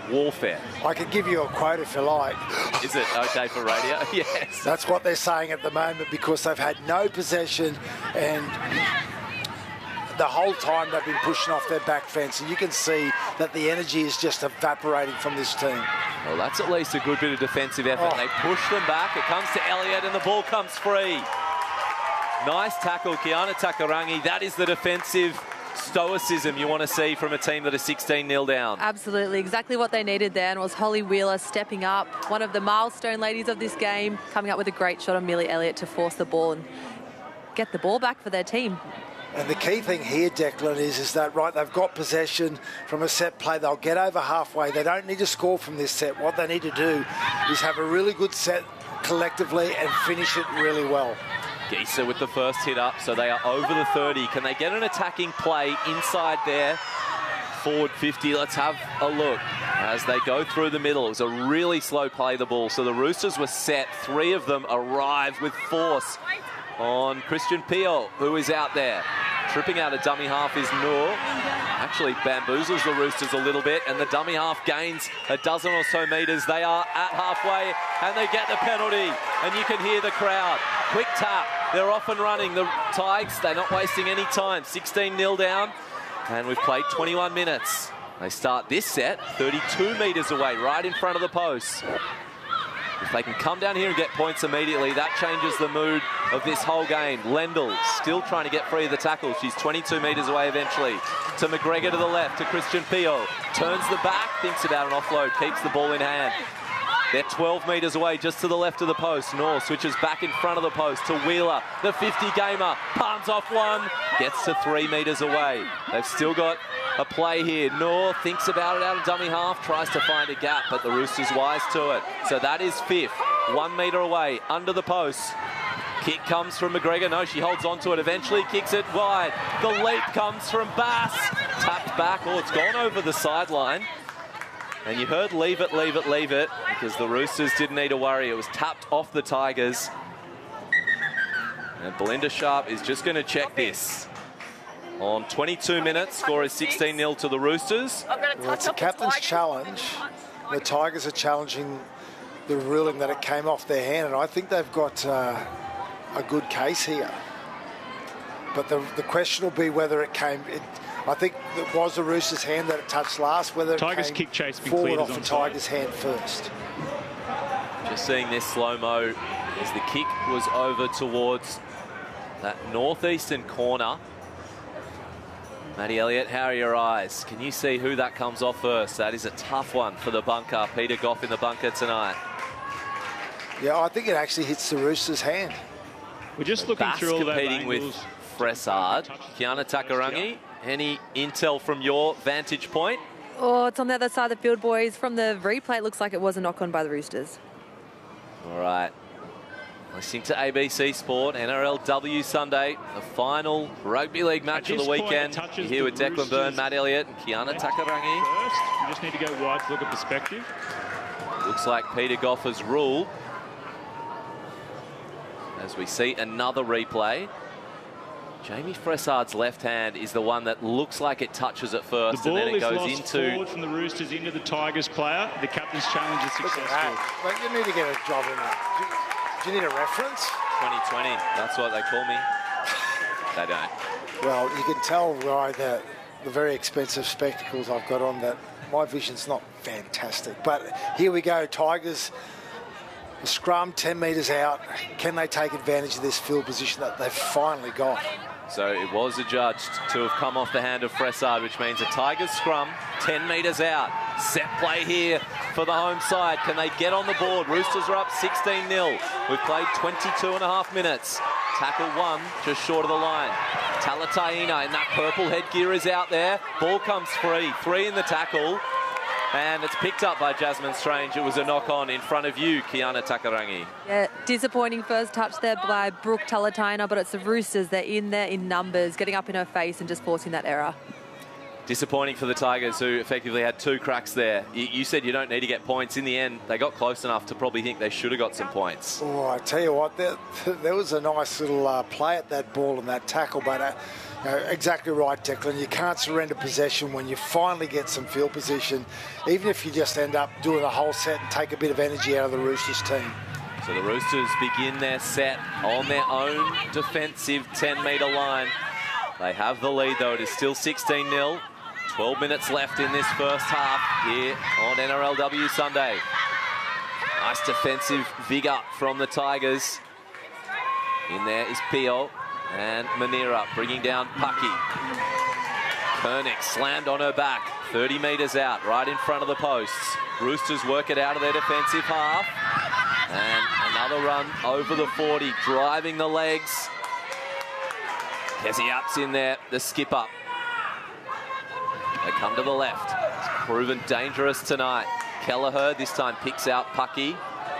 warfare. I could give you a quote if you like. Is it okay for radio? Yes. That's what they're saying at the moment, because they've had no possession and the whole time they've been pushing off their back fence, and you can see that the energy is just evaporating from this team. Well, that's at least a good bit of defensive effort. They push them back. It comes to Elliott, and the ball comes free. Nice tackle, Kiana Takarangi. That is the defensive stoicism you want to see from a team that is 16-0 down. Absolutely, exactly what they needed there, and was Holly Wheeler stepping up, one of the milestone ladies of this game, coming up with a great shot on Millie Elliott to force the ball and get the ball back for their team. And the key thing here, Declan, is that, right, they've got possession from a set play. They'll get over halfway. They don't need to score from this set. What they need to do is have a really good set collectively and finish it really well. Gieser with the first hit up, so they are over the 30. Can they get an attacking play inside there? Forward 50, let's have a look. As they go through the middle, it was a really slow play, the ball. So the Roosters were set. 3 of them arrived with force on Christian Pio, who is out there. Tripping out a dummy half is Noor. Actually bamboozles the Roosters a little bit, and the dummy half gains a dozen or so metres. They are at halfway, and they get the penalty, and you can hear the crowd. Quick tap. They're off and running. The Tigers, they're not wasting any time. 16-0 down, and we've played 21 minutes. They start this set 32 metres away, right in front of the post. If they can come down here and get points immediately, that changes the mood of this whole game. Lendl still trying to get free of the tackle. She's 22 metres away eventually. To McGregor to the left, to Christian Pio. Turns the back, thinks about an offload, keeps the ball in hand. They're 12 metres away, just to the left of the post. Noor switches back in front of the post to Wheeler. The 50-gamer palms off one, gets to 3 metres away. They've still got a play here. Noor thinks about it out of dummy half, tries to find a gap, but the Roosters wise to it. So that is fifth. 1 metre away, under the post. Kick comes from McGregor. No, she holds on to it. Eventually kicks it wide. The leap comes from Bass. Tapped back. Oh, it's gone over the sideline. And you heard leave it, leave it, leave it, because the Roosters didn't need to worry. It was tapped off the Tigers. And Belinda Sharp is just going to check this. On 22 minutes, score is 16-0 to the Roosters. Well, it's a captain's challenge. The Tigers are challenging the ruling that it came off their hand, and I think they've got a good case here. But the question will be whether it came... I think it was the Roosters' hand that it touched last, whether Tigers it came kick chase forward off the Tigers' hand first. Just seeing this slow-mo as the kick was over towards that northeastern corner. Maddie Elliott, how are your eyes? Can you see who that comes off first? That is a tough one for the bunker. Peter Goff in the bunker tonight. Yeah, I think it actually hits the Roosters' hand. We're just looking through all that competing with Fressard. Kiana Takarangi, any intel from your vantage point? Oh, it's on the other side of the field, boys. From the replay, it looks like it was a knock-on by the Roosters. All right. Listening to ABC Sport, NRLW Sunday, the final rugby league match of the weekend. You're here with Declan Byrne, Matt Elliott, and Kiana Takarangi. First, you just need to go wide to look at perspective. Looks like Peter Goff has ruled. As we see another replay. Jamie Fressard's left hand is the one that looks like it touches it first, and then it goes into... forward from the Roosters into the Tigers player. The captain's challenge is successful. Mate, you need to get a job in there. Do you need a reference? 2020, that's what they call me. They don't. Well, you can tell by the very expensive spectacles I've got on that my vision's not fantastic. But here we go, Tigers. The scrum 10 metres out. Can they take advantage of this field position that they've finally got? So it was adjudged to have come off the hand of Fressard, which means a Tigers scrum 10 metres out. Set play here for the home side. Can they get on the board? Roosters are up 16-0. We've played 22.5 minutes. Tackle one, just short of the line. Talataina in that purple headgear is out there. Ball comes free. 3 in the tackle. And it's picked up by Jasmine Strange. It was a knock-on in front of you, Kiana Takarangi. Yeah, disappointing first touch there by Brooke Talataina, but it's the Roosters. They're in there in numbers, getting up in her face and just forcing that error. Disappointing for the Tigers, who effectively had 2 cracks there. You said you don't need to get points. In the end, they got close enough to probably think they should have got some points. Oh, I tell you what, there was a nice little play at that ball and that tackle, but Exactly right, Declan. You can't surrender possession when you finally get some field position, even if you just end up doing the whole set and take a bit of energy out of the Roosters team. So the Roosters begin their set on their own defensive 10-metre line. They have the lead, though. It is still 16-0. 12 minutes left in this first half here on NRLW Sunday. Nice defensive vigour from the Tigers. In there is Pio and Manira bringing down Pucky. Koenig slammed on her back, 30 metres out, right in front of the posts. Roosters work it out of their defensive half. And another run over the 40, driving the legs. Kessie Apps in there, the skipper. They come to the left. It's proven dangerous tonight. Kelleher this time picks out Pucky.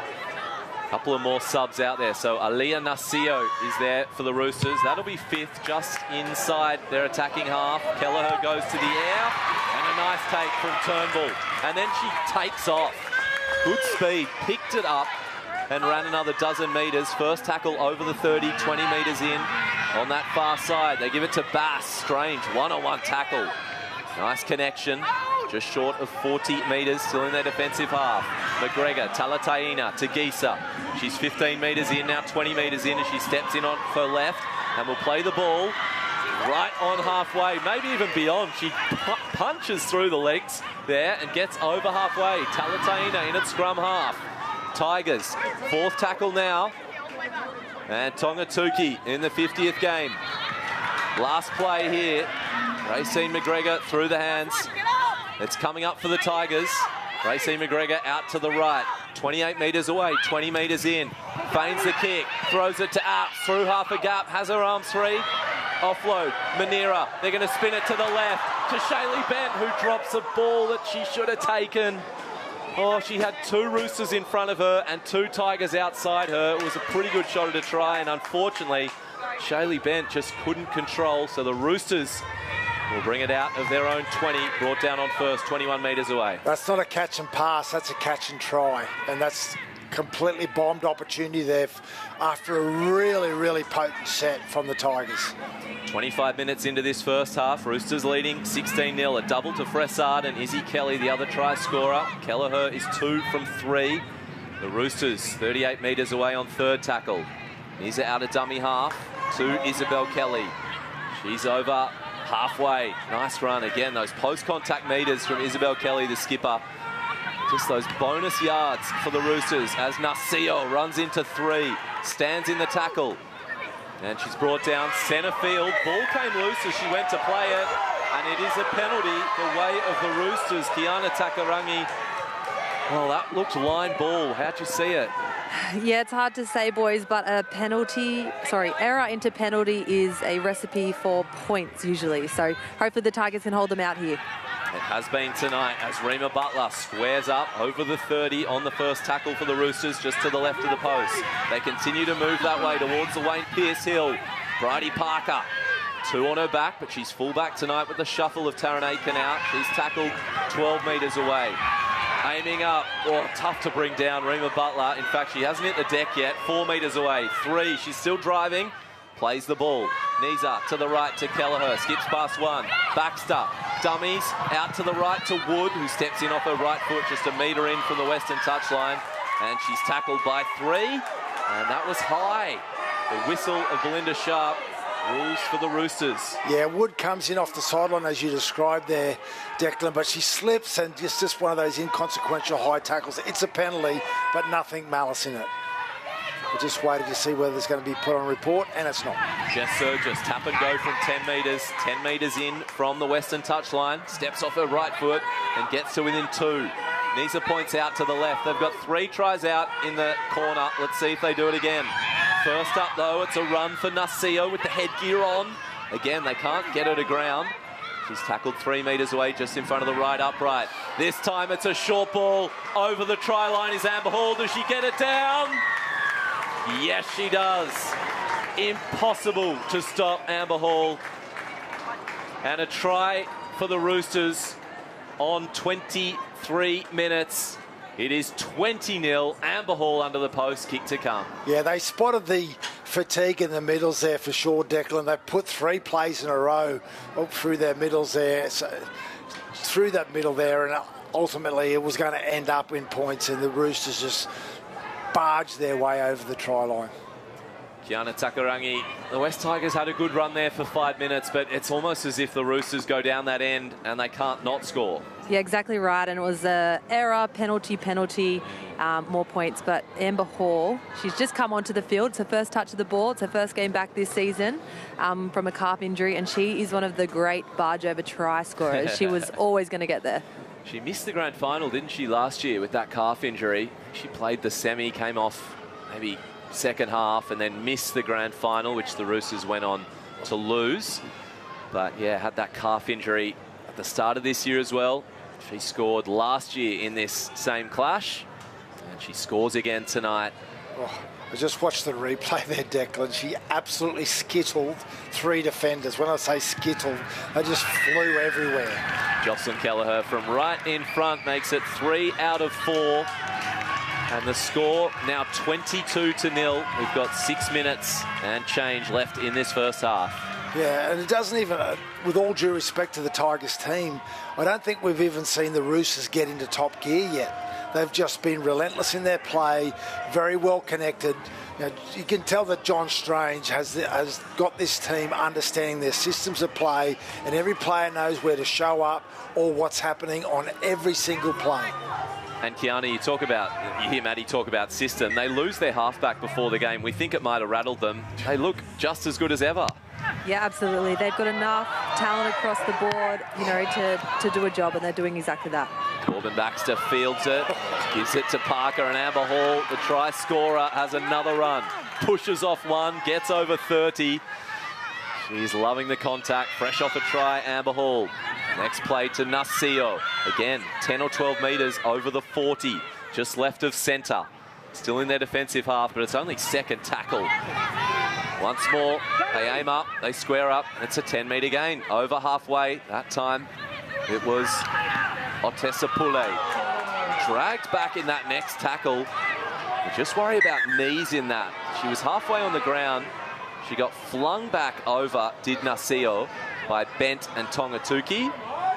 Couple of more subs out there. So Aliyah Nasio is there for the Roosters. That'll be fifth, just inside their attacking half. Kelleher goes to the air, and a nice take from Turnbull. And then she takes off. Good speed, picked it up, and ran another dozen metres. First tackle over the 30, 20 metres in on that far side. They give it to Bass. Strange, one-on-one tackle. Nice connection. Just short of 40 metres, still in their defensive half. McGregor, Talataina to Gisa. She's 15 metres in, now 20 metres in as she steps in on her left and will play the ball right on halfway, maybe even beyond. She punches through the legs there and gets over halfway. Talataina in at scrum half. Tigers, fourth tackle now. And Tongatuki in the 50th game. Last play here. Racine McGregor through the hands. It's coming up for the Tigers. Racine McGregor out to the right. 28 metres away, 20 metres in. Feigns the kick, throws it to Apps, through half a gap, has her arms free. Offload, Manira. They're going to spin it to the left to Shaylee Bent, who drops a ball that she should have taken. Oh, she had two Roosters in front of her and two Tigers outside her. It was a pretty good shot at a try, and unfortunately, Shaylee Bent just couldn't control. So the Roosters will bring it out of their own 20, brought down on first, 21 metres away. That's not a catch and pass, that's a catch and try. And that's completely bombed opportunity there after a really, really potent set from the Tigers. 25 minutes into this first half, Roosters leading 16-0. A double to Fressard and Izzy Kelly, the other try scorer. Kelleher is 2 from 3. The Roosters 38 metres away on third tackle. Nisa out of dummy half to Isabel Kelly. She's over halfway. Nice run again. Those post-contact metres from Isabel Kelly, the skipper. Just those bonus yards for the Roosters as Nasio runs into 3. Stands in the tackle. And she's brought down centre field. Ball came loose as she went to play it. And it is a penalty the way of the Roosters. Kiana Takarangi. Well, that looked line ball. How'd you see it? Yeah, it's hard to say, boys, but a error into penalty is a recipe for points usually. So hopefully the Tigers can hold them out here. It has been tonight as Rima Butler squares up over the 30 on the first tackle for the Roosters, just to the left of the post. They continue to move that way towards the Wayne Pearce Hill. Bridie Parker, 2 on her back, but she's full-back tonight with the shuffle of Taryn Aiken out. She's tackled 12 metres away. Aiming up, tough to bring down Rima Butler. In fact, she hasn't hit the deck yet. 4 metres away, 3, she's still driving. Plays the ball. Nisa to the right to Kelleher. Skips past 1. Baxter. Dummies out to the right to Wood, who steps in off her right foot just a metre in from the western touchline. And she's tackled by 3. And that was high. The whistle of Belinda Sharp rules for the Roosters. Yeah, Wood comes in off the sideline as you described there, Declan, but she slips and just one of those inconsequential high tackles. It's a penalty, but nothing malice in it. We just waited to see whether it's going to be put on report, and it's not. Jess Surgis, tap and go from 10 metres. 10 metres in from the western touchline. Steps off her right foot and gets to within 2. Nisa points out to the left. They've got 3 tries out in the corner. Let's see if they do it again. First up, though, it's a run for Nasio with the headgear on. Again, they can't get her to ground. She's tackled 3 metres away just in front of the right upright. This time it's a short ball. Over the try line is Amber Hall. Does she get it down? Yes, she does. Impossible to stop Amber Hall. And a try for the Roosters on 23 minutes. It is 20-0. Amber Hall under the post, kick to come. Yeah, they spotted the fatigue in the middles there for sure, Declan. They've put 3 plays in a row up through their middles there, through that middle there, and ultimately it was going to end up in points, and the Roosters just barged their way over the try line. Kiana Takarangi, the West Tigers had a good run there for 5 minutes, but it's almost as if the Roosters go down that end and they can't not score. Yeah, exactly right. And it was an error, penalty, more points. But Amber Hall, she's just come onto the field. It's her first touch of the ball. It's her first game back this season from a calf injury. And she is one of the great barge-over try scorers. She was always going to get there. She missed the grand final, didn't she, last year with that calf injury? She played the semi, came off maybe second half, and then missed the grand final, which the Roosters went on to lose. But yeah, had that calf injury at the start of this year as well. She scored last year in this same clash, and she scores again tonight. Oh, I just watched the replay there, Declan. She absolutely skittled 3 defenders. When I say skittled, they just flew everywhere. Jocelyn Kelleher from right in front makes it 3 out of 4. And the score now 22-0. We've got 6 minutes and change left in this first half. Yeah, and it doesn't even, with all due respect to the Tigers team, I don't think we've even seen the Roosters get into top gear yet. They've just been relentless in their play, very well connected. You can tell that John Strange has got this team understanding their systems of play, and every player knows where to show up or what's happening on every single play. And Kiana, you hear Maddie talk about system. They lose their halfback before the game. We think it might have rattled them. They look just as good as ever. Yeah, absolutely. They've got enough talent across the board, to do a job, and they're doing exactly that. Corbin Baxter fields it, gives it to Parker, and Amber Hall, the try scorer, has another run. Pushes off one, gets over 30. She's loving the contact. Fresh off a try, Amber Hall. Next play to Nasio. Again, 10 or 12 metres over the 40, just left of centre. Still in their defensive half, but it's only second tackle. Once more, they aim up, they square up, and it's a 10-metre gain. Over halfway, that time it was Otessa Pule. Dragged back in that next tackle. You just worry about knees in that. She was halfway on the ground. She got flung back over, did Nasio, by Bent and Tongatuki.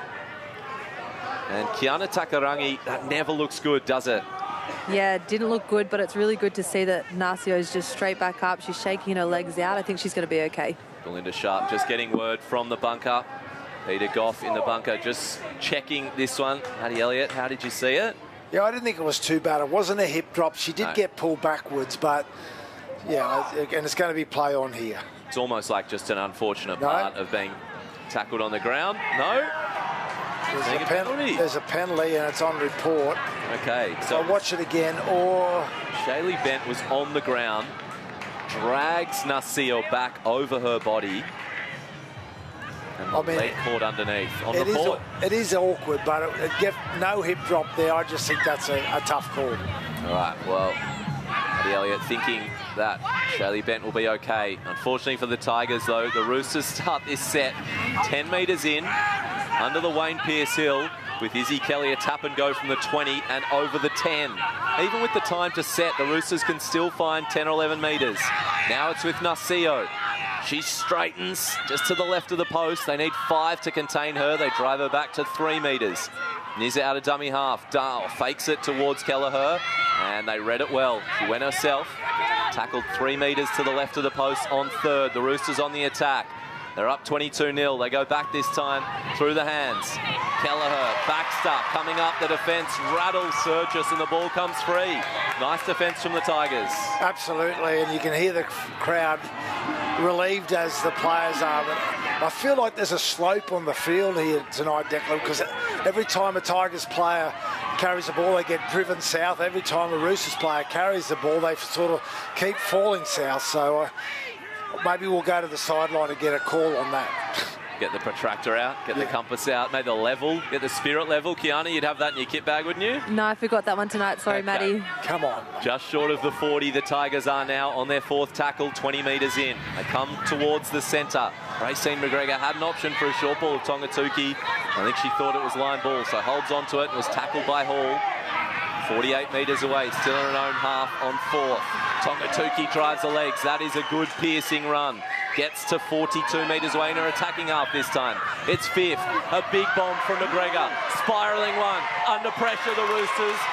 And Kiana Takarangi, that never looks good, does it? Yeah, it didn't look good, but it's really good to see that Nasio is just straight back up. She's shaking her legs out. I think she's going to be okay. Belinda Sharp just getting word from the bunker. Peter Goff in the bunker just checking this one. Maddie Elliott, how did you see it? Yeah, I didn't think it was too bad. It wasn't a hip drop. She did get pulled backwards, but yeah, and it's going to be play on here. It's almost like just an unfortunate part of being tackled on the ground. No? There's a penalty and it's on report. Okay. So I'll watch it again. Or Shaylee Bent was on the ground, drags Nasio back over her body. And the leg caught underneath on the report. It is awkward, but it get no hip drop there. I just think that's a tough call. All right, well, Maddie Elliott thinking that Shaylee Bent will be okay. Unfortunately for the Tigers, though, the Roosters start this set 10 metres in, under the Wayne Pearce Hill, with Izzy Kelly a tap and go from the 20 and over the 10. Even with the time to set, the Roosters can still find 10 or 11 metres. Now it's with Nasio. She straightens just to the left of the post. They need 5 to contain her. They drive her back to 3 metres. Nizza out of dummy half. Dahl fakes it towards Kelleher, and they read it well. She went herself, tackled 3 metres to the left of the post on third. The Roosters on the attack. They're up 22-0. They go back this time through the hands. Kelleher, Baxter coming up the defence, rattles Surgis, and the ball comes free. Nice defence from the Tigers. Absolutely, and you can hear the crowd relieved as the players are. But I feel like there's a slope on the field here tonight, Declan, because every time a Tigers player carries the ball, they get driven south. Every time a Roosters player carries the ball, they sort of keep falling south. So maybe we'll go to the sideline and get a call on that. Get the protractor out, get the compass out, maybe the level, get the spirit level. Kiana, you'd have that in your kit bag, wouldn't you? No, I forgot that one tonight. Sorry, okay. Maddie. Come on. Just short of the 40, the Tigers are now on their 4th tackle, 20 metres in. They come towards the centre. Racine McGregor had an option for a short ball of Tongatuki. I think she thought it was line ball, so holds on to it and was tackled by Hall. 48 metres away, still in her own half on fourth. Tongatuki drives the legs. That is a good piercing run. Gets to 42 metres away in her attacking half this time. It's fifth. A big bomb from McGregor. Spiralling one. Under pressure, the Roosters.